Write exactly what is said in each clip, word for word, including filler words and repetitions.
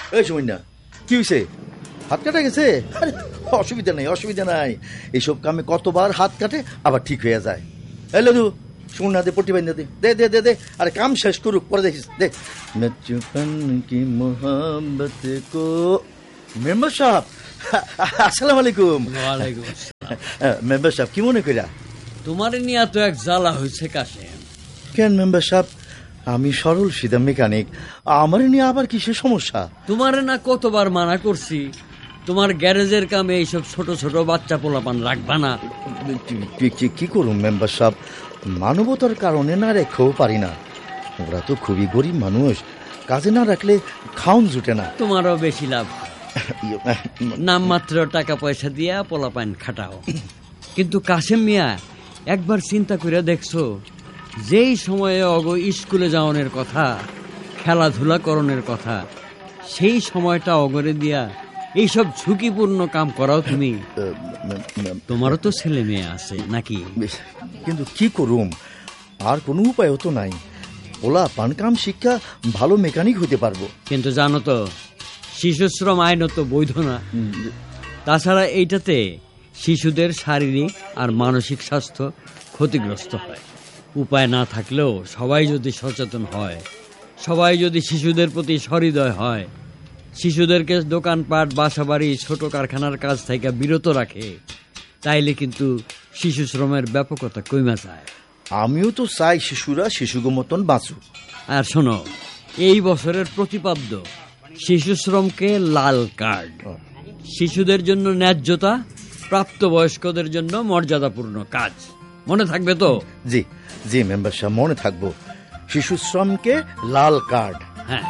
এই সময় না কি হয়েছে? হাত কাটা গেছে? অসুবিধা নাই, অসুবিধা নাই। এইসব কামে কতবার হাত কাটে আবার ঠিক হয়ে যায়। এই লদু শুন না, দে পট্টি বাইন্দা দে দে দে দে দে আরে কাম শেষ করুক, পরে দেখিস। দে নচপন কি মোহাম্মত কো। মেম্বার সাহেব আসসালামু আলাইকুম। ওয়ালাইকুম আসসালাম। মেম্বার সাহেব কি মনে কইরা? তোমার নিয়ে তো এক জ্বালা হয়েছে কাশেম। কেন মেম্বার সাহেব? আমি সরল সিধা মেকানিক, আমার নিয়ে আবার কিসের সমস্যা? তোমার না কতবার মানা করছি তোমার গ্যারেজের কামে এইসব ছোট ছোট বাচ্চা পোলাপান রাখবা না। কি করুন মেম্বার সাহেব, মানবতার কারণে না রেখেও পারি না। ওরা তো খুবই গরিব মানুষ, কাজে না রাখলে খাউন জুটে না। তোমারও বেশি লাভ, নামমাত্র টাকা পয়সা দিয়া পোলাপান খাটাও। কিন্তু কাশেম মিয়া, একবার চিন্তা করে দেখছো যেই সময়ে অগ স্কুলে যাওয়ানোর কথা, খেলাধুলা করণের কথা, সেই সময়টা অগরে দিয়া এইসব ঝুঁকিপূর্ণ কাম করাও তুমি? তোমারও তো ছেলে মেয়ে আছে নাকি? কিন্তু কি করুম, আর কোনো উপায়ও তো নাই। ওলা পান কাম শিক্ষা ভালো মেকানিক হতে পারবো। কিন্তু জানো তো শিশু শ্রম আইনত বৈধ না। তাছাড়া এইটাতে শিশুদের শারীরিক আর মানসিক স্বাস্থ্য ক্ষতিগ্রস্ত হয়। উপায় না থাকলেও সবাই যদি সচেতন হয়, সবাই যদি শিশুদের প্রতি সহৃদয় হয়, শিশুদেরকে দোকানপাট, বাসাবাড়ি, ছোট কারখানার কাজ থেকে বিরত রাখে, তাইলে কিন্তু শিশু শ্রমের ব্যাপকতা কমে যায়। আমিও তো চাই শিশুরা শিশুগো মতন বাঁচুক। আর শোনো, এই বছরের প্রতিপাদ্য শিশু শ্রমকে লাল কার্ড। শিশুদের জন্য ন্যায্যতা, প্রাপ্তবয়স্কদের জন্য মর্যাদাপূর্ণ কাজ। মনে থাকবে তো? জি জি মেম্বার সাহেব, মনে থাকবো। শিশু শ্রমকে লাল কার্ড। হ্যাঁ।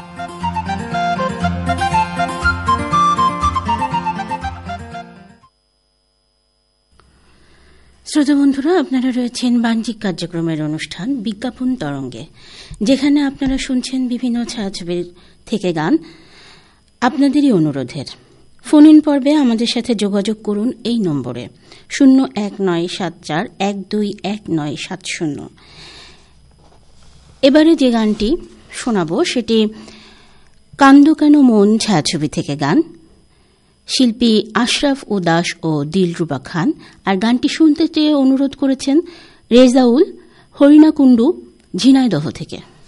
শ্রোতা বন্ধুরা, আপনারা রয়েছেন বাণিজ্যিক কার্যক্রমের অনুষ্ঠান বিজ্ঞাপন তরঙ্গে, যেখানে আপনারা শুনছেন বিভিন্ন ছায়াছবির থেকে গান আপনাদেরই অনুরোধের। ফোন ইন পর্বে আমাদের সাথে যোগাযোগ করুন এই নম্বরে শূন্য এক নয় সাত চার এক দুই এক নয় সাত শূন্য। এবারে যে গানটি শোনাব সেটি কান্দো কেন মন ছায়াছবি থেকে গান, শিল্পী আশরাফ উদাস ও দিলরুবা খান। আর গানটি শুনতে চেয়ে অনুরোধ করেছেন রেজাউল হরিণাকুণ্ডু ঝিনাইদহ থেকে।